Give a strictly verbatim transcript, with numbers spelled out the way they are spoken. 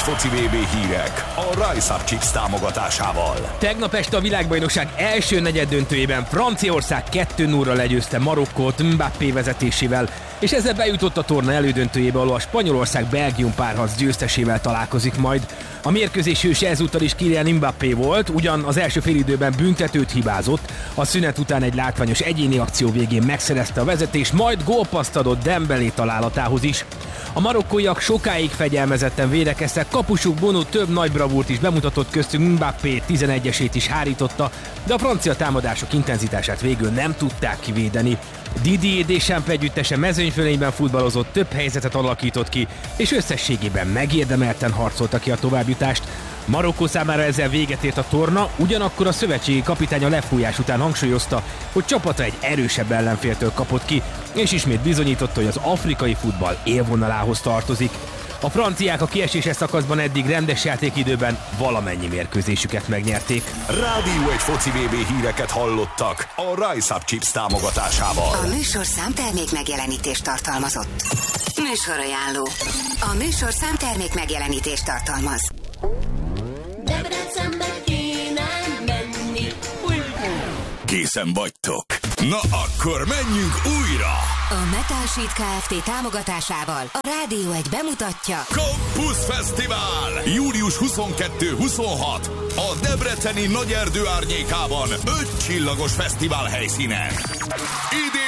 foci vé bé hírek a Rise Up Chips támogatásával. Tegnap este a világbajnokság első negyeddöntőjében Franciaország kettő nullra legyőzte Marokkót Mbappé vezetésével, és ezzel bejutott a torna elődöntőjébe, ahol a Spanyolország-Belgium párharc győztesével találkozik majd. A mérkőzés hőse ezúttal is Kylian Mbappé volt, ugyan az első félidőben büntetőt hibázott, a szünet után egy látványos egyéni akció végén megszerezte a vezetést, majd gólpasszt adott Dembélé találatához is. A marokkóiak sokáig fegyelmezetten védekeztek, kapusuk Bono több nagy bravúrt is bemutatott, köztünk Mbappé tizenegyesét is hárította, de a francia támadások intenzitását végül nem tudták kivédeni. Didier Deschamps együttese mezőnyfölényben futballozott, több helyzetet alakított ki, és összességében megérdemelten harcolta ki a továbbjutást. Marokkó számára ezzel véget ért a torna, ugyanakkor a szövetségi kapitány a lefújás után hangsúlyozta, hogy csapata egy erősebb ellenféltől kapott ki, és ismét bizonyította, hogy az afrikai futball élvonalához tartozik. A franciák a kieséses szakaszban eddig rendes játékidőben valamennyi mérkőzésüket megnyerték. Rádió egy foci vé bé híreket hallottak a Rise Up Chips támogatásával. A műsorszám termék megjelenítést tartalmazott. Műsorajánló. A műsorszám termék megjelenítést tartalmaz. Debrecenbe kéne menni. Készen vagytok? Na akkor menjünk újra! A Metal Sheet Kft. Támogatásával a Rádió egy bemutatja Campus Fesztivál! július huszonkettő-huszonhat a debreceni Nagyerdő árnyékában öt csillagos fesztivál helyszínen. Idén